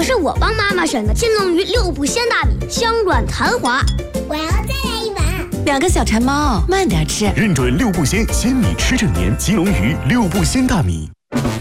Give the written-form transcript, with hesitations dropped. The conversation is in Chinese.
可是我帮妈妈选的金龙鱼6步鲜大米，香软弹滑。 我要再来一碗。 2个小馋猫，慢点吃。 认准6步鲜，鲜米吃正年，金龙鱼6步鲜大米。